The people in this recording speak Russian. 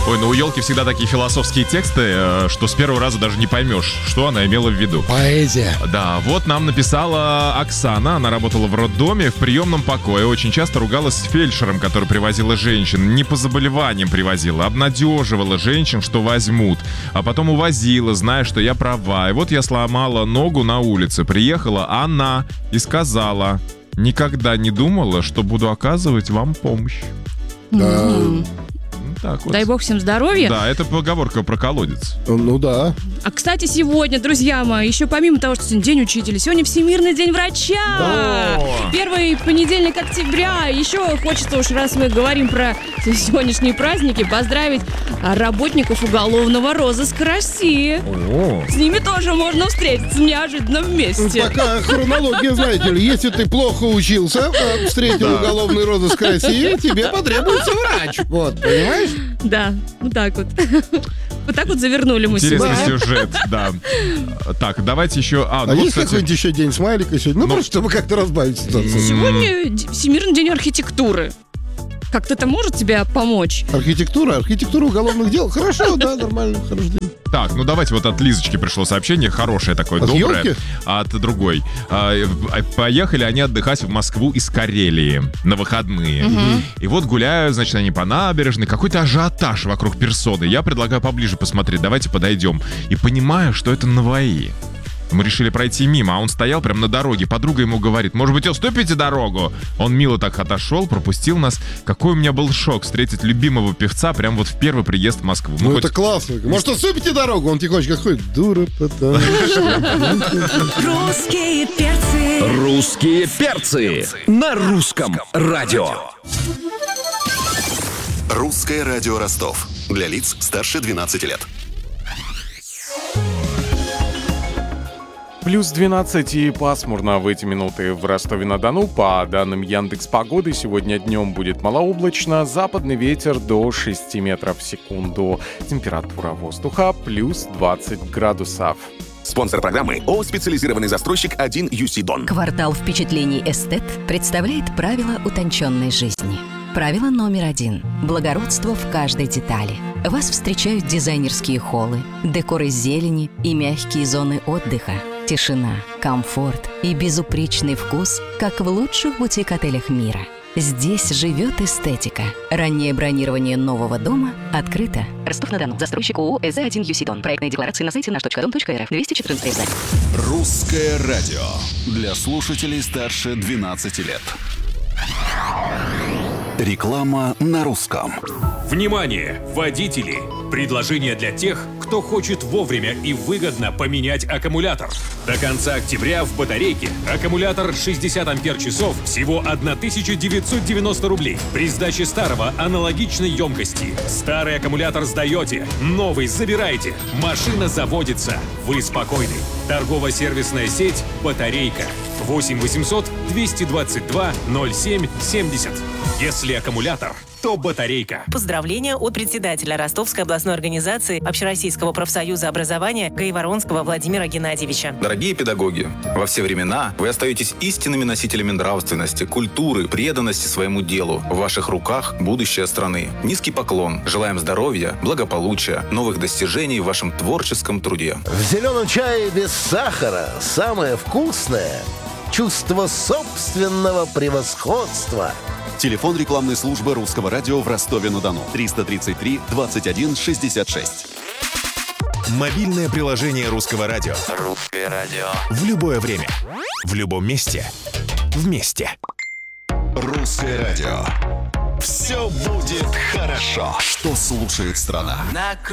Ой, ну у елки всегда такие философские тексты, что с первого раза даже не поймешь, что она имела в виду. Поэзия. Да, вот нам написала Оксана. Она работала в роддоме, в приемном покое. Очень часто ругалась с фельдшером, который привозила женщин. Не по заболеваниям привозила, обнадеживала женщин, что возьмут. А потом увозила, зная, что я права. И вот я сломала ногу на улице. Приехала она и сказала: никогда не думала, что буду оказывать вам помощь. Так вот. Дай бог всем здоровья. Да, это поговорка про колодец. Ну да. А, кстати, сегодня, друзья мои, еще помимо того, что сегодня День учителя, сегодня Всемирный день врача. Да. Первый понедельник октября. Еще хочется уж, раз мы говорим про сегодняшние праздники, поздравить работников уголовного розыска России. С ними тоже можно встретиться в неожиданном месте. Такая хронология, знаете ли. Если ты плохо учился, встретил уголовный розыск России, тебе потребуется врач. Вот, понимаешь? Да, вот так вот. Вот так вот завернули мы Интересный сегодня. сюжет, да. Так, давайте еще... А вот, есть кстати, какой-нибудь еще день смайлика сегодня? Ну, просто чтобы как-то разбавить ситуацию. Сегодня Всемирный день архитектуры. Как-то это может тебе помочь? Архитектура уголовных дел. Хорошо, да, нормально, хороший день. Так, ну давайте вот от Лизочки пришло сообщение, хорошее такое, От доброе. ёлки? От другой. Поехали они отдыхать в Москву из Карелии на выходные. И вот гуляют, значит, они по набережной. Какой-то ажиотаж вокруг персоны. Я предлагаю поближе посмотреть, давайте подойдем. И понимаю, что это наваи. Мы решили пройти мимо, а он стоял прямо на дороге. Подруга ему говорит: может быть, уступите дорогу? Он мило так отошел, пропустил нас. Какой у меня был шок встретить любимого певца прямо вот в первый приезд в Москву. Ну, хоть- это классно. Может, уступите дорогу? Он тихонечко ходит. Дура, потому Русские перцы. Русские перцы на русском радио. Русское радио Ростов. Для лиц старше 12 лет. Плюс 12 и пасмурно в эти минуты в Ростове-на-Дону. По данным Яндекс.Погоды, сегодня днем будет малооблачно, западный ветер до 6 метров в секунду. Температура воздуха плюс 20 градусов. Спонсор программы ООО «Специализированный застройщик 1 UC Дон». Квартал впечатлений «Эстет» представляет правила утонченной жизни. Правило номер 1. Благородство в каждой детали. Вас встречают дизайнерские холлы, декор из зелени и мягкие зоны отдыха. Тишина, комфорт и безупречный вкус, как в лучших бутик-отелях мира. Здесь живет эстетика. Раннее бронирование нового дома открыто. Ростов-на-Дону. Застройщик ООО «ЭЗ1 ЮСИ Дон». Проектные декларации на сайте наш.дом.рф. 214 издание. Русское радио. Для слушателей старше 12 лет. Реклама на русском. Внимание, водители! Предложение для тех, кто хочет вовремя и выгодно поменять аккумулятор. До конца октября в батарейке аккумулятор 60 ампер-часов всего 1990 рублей. При сдаче старого аналогичной емкости. Старый аккумулятор сдаете, новый забираете. Машина заводится. Вы спокойны. Торгово-сервисная сеть «Батарейка». 8 800 222 07 70. Если аккумулятор, то батарейка. Поздравления от председателя Ростовской областной организации Общероссийского профсоюза образования Гаеворонского Владимира Геннадьевича. Дорогие педагоги, во все времена вы остаетесь истинными носителями нравственности, культуры, преданности своему делу. В ваших руках будущее страны. Низкий поклон. Желаем здоровья, благополучия, новых достижений в вашем творческом труде. В зеленом чае без сахара самое вкусное – чувство собственного превосходства. Телефон рекламной службы Русского радио в Ростове-на-Дону. 333 21 66. Мобильное приложение Русского радио. Русское радио. В любое время. В любом месте. Вместе. Русское радио. Все будет хорошо. Что слушает страна?